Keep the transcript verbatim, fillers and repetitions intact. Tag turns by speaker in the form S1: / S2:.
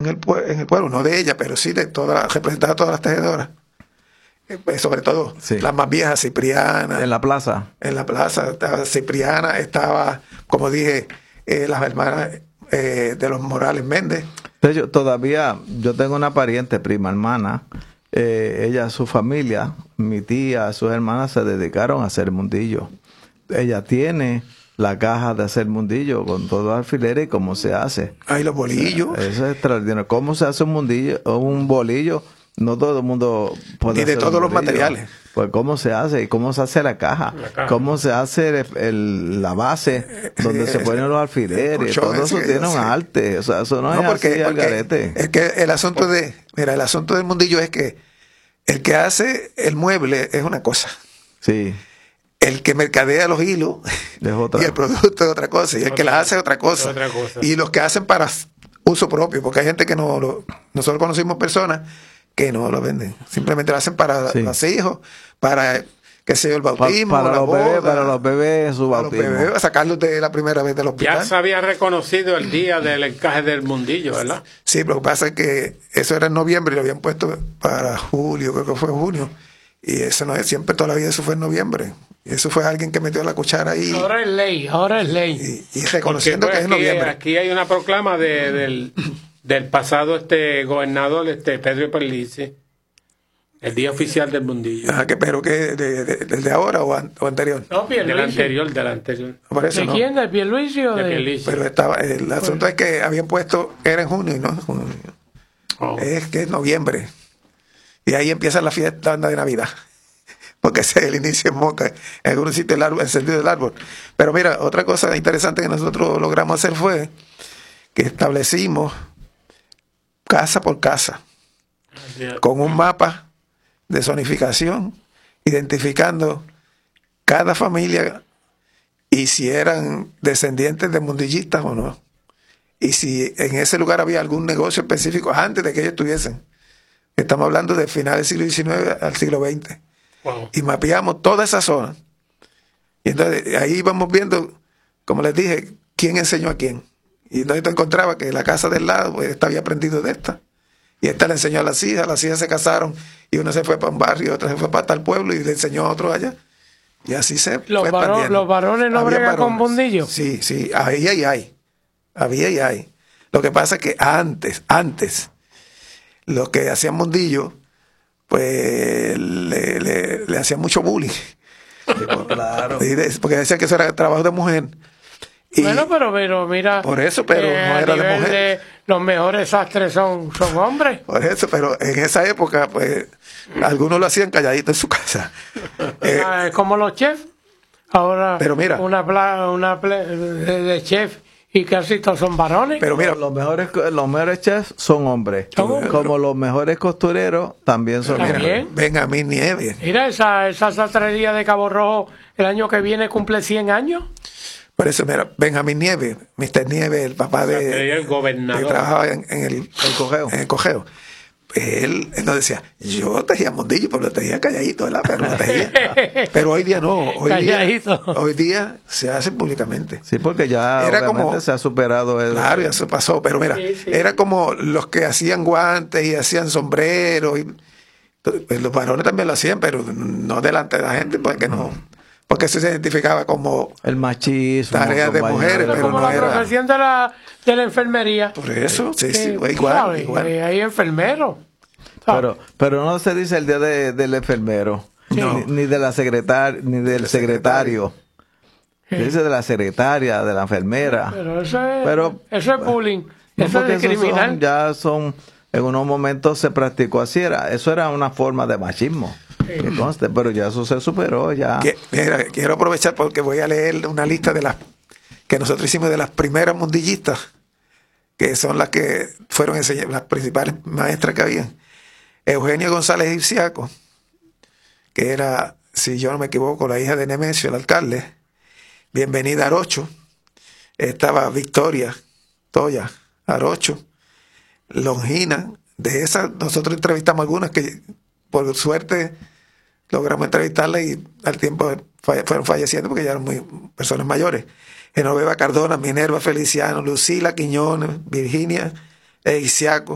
S1: en el, en el pueblo, no de ella, pero sí de todas, representaba a todas las tejedoras. Eh, sobre todo sí. Las más viejas, Cipriana.
S2: En la plaza.
S1: En la plaza estaba Cipriana, estaba, como dije, eh, las hermanas eh, de los Morales Méndez.
S2: Entonces, yo, todavía, yo tengo una pariente, prima hermana, eh, ella, su familia, mi tía, sus hermanas se dedicaron a hacer mundillo. Ella tiene la caja de hacer mundillo con todo alfileres y cómo se hace.
S1: Ay, los bolillos.
S2: O sea, eso es extraordinario. ¿Cómo se hace un mundillo o un bolillo? No todo el mundo puede
S1: y de
S2: hacer
S1: todos los materiales.
S2: Pues cómo se hace y cómo se hace la caja, la caja. Cómo se hace el, el, la base donde eh, se ponen los alfileres, todo eso tiene un arte, o sea, eso no, no es
S1: porque,
S2: así al garete.
S1: Es que el asunto de, mira, el asunto del mundillo es que el que hace el mueble es una cosa.
S2: Sí.
S1: El que mercadea los hilos
S2: es otra.
S1: Y el producto es otra cosa, y el otra, que las hace es otra cosa.
S3: otra cosa.
S1: Y los que hacen para uso propio, porque hay gente que no lo, nosotros conocimos personas que no lo venden, simplemente lo hacen para sí. los hijos, para que sea el bautismo,
S2: para, para
S1: la
S2: los
S1: boda,
S2: bebés, para los bebés su
S1: para
S2: bautismo,
S1: los bebés, sacarlos de la primera vez del hospital.
S3: Ya se había reconocido el día del encaje del mundillo, ¿verdad?
S1: Sí, pero lo que pasa es que eso era en noviembre y lo habían puesto para julio, creo que fue junio, y eso no es siempre, toda la vida eso fue en noviembre. Y eso fue alguien que metió la cuchara ahí.
S3: Ahora es ley, ahora es ley.
S1: Y, y reconociendo Porque, pues, que es
S3: aquí,
S1: noviembre.
S3: Aquí hay una proclama de, del, del pasado este gobernador, este Pedro Pierluisi. El día oficial del mundillo.
S1: Ah, que, pero que de, de, de, de ahora o, an, o anterior.
S3: No, Pierluisi. Del anterior, del anterior.
S1: Por eso,
S4: ¿De
S1: no.
S4: quién? ¿De Pierluisi o de...?
S3: de Pierluisi.
S1: Pero estaba, el asunto pues, es que habían puesto, era en junio y no en junio. Oh. Es que es noviembre. Y ahí empieza la fiesta de Navidad. Porque ese es el inicio en Moca, en algún sitio el árbol, encendido del árbol. Pero mira, otra cosa interesante que nosotros logramos hacer fue que establecimos casa por casa, con un mapa de zonificación, identificando cada familia y si eran descendientes de mundillistas o no. Y si en ese lugar había algún negocio específico antes de que ellos estuviesen. Estamos hablando de finales del siglo diecinueve al siglo veinte. Wow. Y mapeamos toda esa zona. Y entonces ahí vamos viendo, como les dije, quién enseñó a quién. Y entonces te encontraba que la casa del lado, pues, esta había aprendido de esta. Y esta le enseñó a las hijas, las hijas se casaron y una se fue para un barrio, otra se fue para tal pueblo y le enseñó a otro allá. Y así se
S4: los
S1: fue
S4: varón, ¿Los varones no bregan con mundillo?
S1: Sí, sí, había y hay. Había y hay. Lo que pasa es que antes, antes, los que hacían mundillo, pues le, le, le hacían mucho bullying.
S2: Sí, pues, claro.
S1: Porque decían que eso era trabajo de mujer.
S4: Y bueno, pero, pero mira,
S1: por eso, pero
S4: eh,
S1: no era de mujer.
S4: De, los mejores sastres son, son hombres.
S1: Por eso, pero en esa época, pues, algunos lo hacían calladito en su casa.
S4: eh, es como los chefs. Ahora,
S1: pero mira,
S4: una pla, una pla de, de chef y casi todos son varones.
S2: Pero mira, los mejores, los mejores chefs son hombres.
S4: ¿Cómo?
S2: Como los mejores costureros también son
S1: hombres. Benjamín Nieves.
S4: Mira, esa, esa sastrería de Cabo Rojo el año que viene cumple cien años.
S1: Por eso, mira, Benjamín Nieves, mister Nieves, el papá
S3: o sea,
S1: de...
S3: el gobernador.
S1: Que trabajaba en, en el,
S2: el cogeo.
S1: En el cogeo. Él, él nos decía, yo tejía mundillo, pero lo tejía calladito, ¿verdad? Pero, lo tejía. Pero hoy día no. Hoy
S4: calladito.
S1: Día, hoy día se hace públicamente.
S2: Sí, porque ya
S1: era como,
S2: se ha superado el...
S1: Claro, ya se pasó. Pero mira, sí, sí. Era como los que hacían guantes y hacían sombreros. Y, pues los varones también lo hacían, pero no delante de la gente, porque no... Porque eso se identificaba como
S2: el machismo,
S1: tareas de mujeres, pero
S4: como
S1: no
S4: la
S1: era...
S4: profesión de la, de la enfermería.
S1: Por eso, sí, sí,
S4: eh,
S1: igual,
S4: ¿sabes?
S1: igual.
S4: Eh, hay enfermeros.
S2: Pero, pero no se dice el día de, del enfermero, sí. ni, ni de la secretaria, ni del de secretario. Se sí. dice de la secretaria, de la enfermera.
S4: Pero eso es,
S2: pero,
S4: eso es bullying,
S2: no,
S4: eso es criminal.
S2: Son, ya son, en unos momentos se practicó así, era, eso era una forma de machismo. Que conste, pero ya eso se superó ya.
S1: Que, mira, quiero aprovechar porque voy a leer una lista de las que nosotros hicimos de las primeras mundillistas, que son las que fueron las principales maestras que habían. Eugenia González Ipsiaco, que era, si yo no me equivoco, la hija de Nemesio, el alcalde. Bienvenida Arocho. Estaba Victoria Toya Arocho. Longina. De esas nosotros entrevistamos algunas que por suerte logramos entrevistarla y al tiempo fueron falleciendo porque ya eran muy personas mayores. Genoveva Cardona, Minerva Feliciano, Lucila Quiñones, Virginia Ipsiaco,